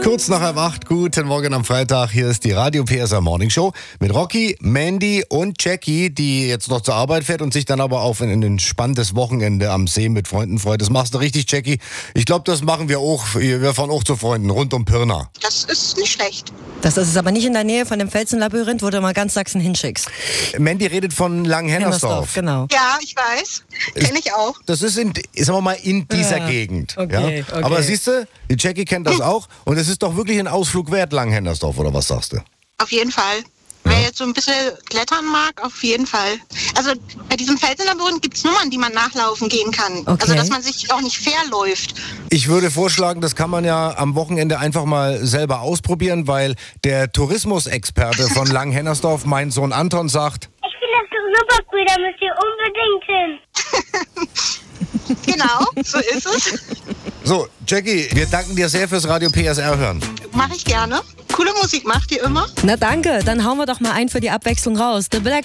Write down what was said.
Kurz nach 8, guten Morgen am Freitag. Hier ist die Radio PSR Morning Show mit Rocky, Mandy und Jackie, die jetzt noch zur Arbeit fährt und sich dann aber auf ein entspanntes Wochenende am See mit Freunden freut. Das machst du richtig, Jackie. Ich glaube, das machen wir auch. Wir fahren auch zu Freunden rund um Pirna. Das ist nicht schlecht. Das ist aber nicht in der Nähe von dem Felsenlabyrinth, wo du mal ganz Sachsen hinschickst. Mandy redet von Langhennersdorf. Genau. Ja, ich weiß. Kenne ich auch. Das ist sagen wir mal, in dieser Gegend. Okay, ja? okay. Aber siehst du, die Jackie kennt das auch. Und es ist doch wirklich ein Ausflug wert, Langhennersdorf, oder was sagst du? Auf jeden Fall. Wer jetzt so ein bisschen klettern mag, auf jeden Fall. Also bei diesem Felsenlabyrinth gibt es Nummern, die man nachlaufen gehen kann. Okay. Also dass man sich auch nicht verläuft. Ich würde vorschlagen, das kann man ja am Wochenende einfach mal selber ausprobieren, weil der Tourismusexperte von Langhennersdorf, mein Sohn Anton, sagt: Ich finde das so super cool, da müsst ihr unbedingt hin. Genau, so ist es. So, Jackie, wir danken dir sehr fürs Radio PSR hören. Mache ich gerne. Coole Musik macht ihr immer. Na danke, dann hauen wir doch mal einen für die Abwechslung raus. The Black